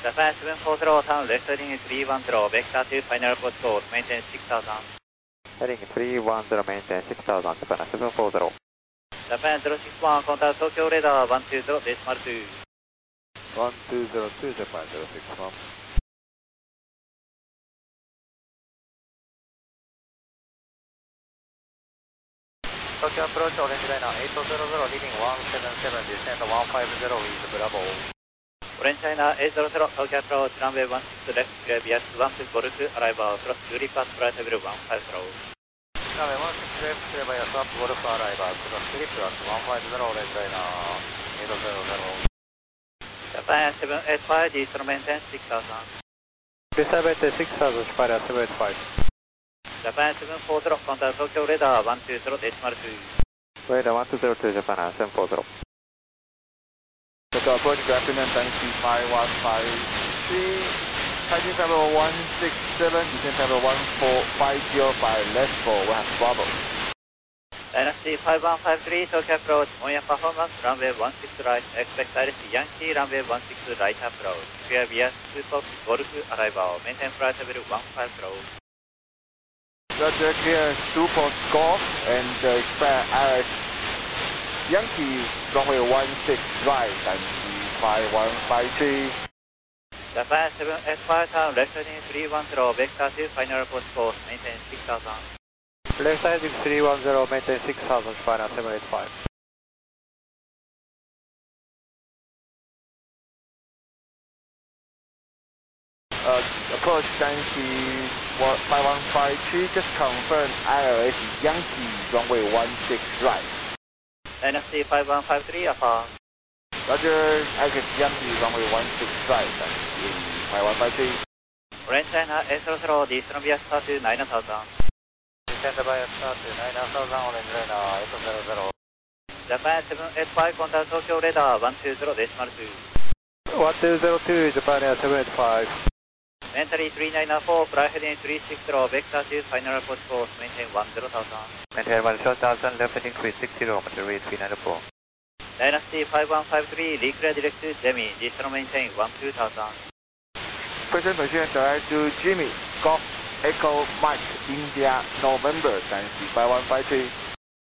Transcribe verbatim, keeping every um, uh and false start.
Japan seven four zero, turn left heading three one zero, vector to final approach course, maintain six thousand. Heading three one zero, maintain six thousand, Japan seven four zero. Japan zero six one, contact Tokyo radar one two zero decimal two. one two zero two, Japan zero six one. Tokyo approach, orange liner eight zero zero, leading one seven seven, descend one five zero with Bravo. Orange liner eight zero zero, Tokyo approach, runway one six left, clear V S one two Golf, arrival, cross Jury Pass, flight level one five zero. Runway one six left, clear V S one two Golf, arrival, cross Jury Pass, one five zero, orange liner eight zero zero. Japan seven eight five, diesel maintain six thousand. Diesel maintain six thousand, Japan seven eight five. Japan seven four zero, contact Tokyo radar one two zero decimal two. Radar one two zero two, Japan seven four zero. Tokyo approach, good afternoon, Dynasty five one five three, taxi level one six seven, descent level one four five zero by left for one Bravo. Dynasty five one five three, Tokyo approach, on-air performance, runway one six right, expect Dynasty Yankee, runway one six right approach, clear V S two Golf, arrival, maintain flight level one five zero. Roger, clear Super Golf and uh, expect Alex Yankee, runway one six right, and five one five three. Japan seven eight five, turn left heading three one zero, vector to final approach course, maintain six thousand. Left heading three one zero, maintain six thousand, Japan seven eight five. Uh, approach Dynasty five one five three, just confirm I L S Yankee, runway one six right. Dynasty five one five three, Alpha. Roger, I L S Yankee, runway one six right, and five one five three. Orange liner eight zero zero, descend via star to nine thousand. Descend via star to nine thousand, orange liner eight zero zero. Japan seven eight five, contact Tokyo radar one two zero decimal two. one two zero two, Japan seven eight five. Mentally three nine four, fly heading three six zero, vector to final approach course, maintain one zero thousand. Maintain one zero thousand, left heading three six zero, material three nine four. Dynasty five one five three, declare direct to Jimmy, descend maintain one two thousand. Presentation direct to Jimmy, Golf Echo Mike, India, November, Dynasty five one five three.